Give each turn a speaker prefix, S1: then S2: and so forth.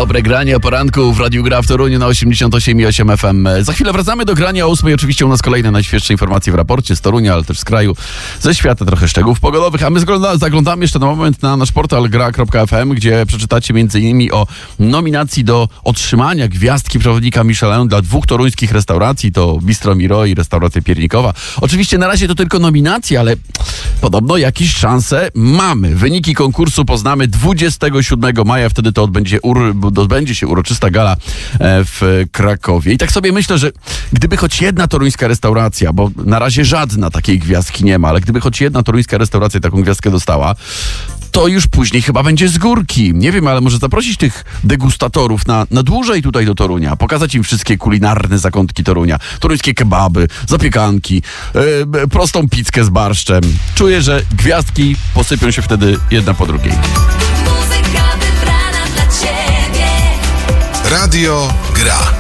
S1: Dobre granie o poranku w Radiu Gra w Toruniu na 88,8 FM. Za chwilę wracamy do grania o 8. Oczywiście u nas kolejne najświeższe informacje w raporcie z Torunia, ale też z kraju, ze świata, trochę szczegółów pogodowych. A my zaglądamy jeszcze na moment na nasz portal gra.fm, gdzie przeczytacie m.in. o nominacji do otrzymania gwiazdki przewodnika Michelin dla 2 toruńskich restauracji. To Bistro Miro i restauracja Piernikowa. Oczywiście na razie to tylko nominacje, ale podobno jakieś szanse mamy. Wyniki konkursu poznamy 27 maja, wtedy to odbędzie się uroczysta gala w Krakowie. I tak sobie myślę, że gdyby choć jedna toruńska restauracja, bo na razie żadna takiej gwiazdki nie ma, ale gdyby choć jedna toruńska restauracja taką gwiazdkę dostała, to już później chyba będzie z górki. Nie wiem, ale może zaprosić tych degustatorów na dłużej tutaj do Torunia, pokazać im wszystkie kulinarne zakątki Torunia, toruńskie kebaby, zapiekanki, prostą pizzkę z barszczem. Czuję, że gwiazdki posypią się wtedy jedna po drugiej.
S2: Muzyka wybrana dla Ciebie.
S3: Radio Gra.